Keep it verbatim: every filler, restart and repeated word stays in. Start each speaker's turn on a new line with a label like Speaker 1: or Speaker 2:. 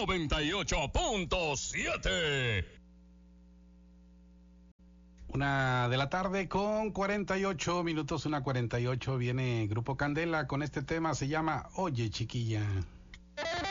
Speaker 1: noventa y ocho punto siete.
Speaker 2: Una de la tarde con cuarenta y ocho minutos, una cuarenta y ocho, viene Grupo Candela con este tema, se llama Oye Chiquilla.